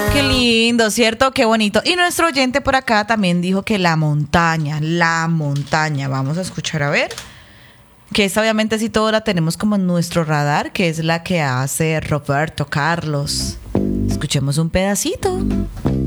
Qué lindo, ¿cierto? Qué bonito. Y nuestro oyente por acá también dijo que la montaña. Vamos a escuchar a ver. Que esta obviamente sí todo la tenemos como en nuestro radar, que es la que hace Roberto Carlos. Escuchemos un pedacito.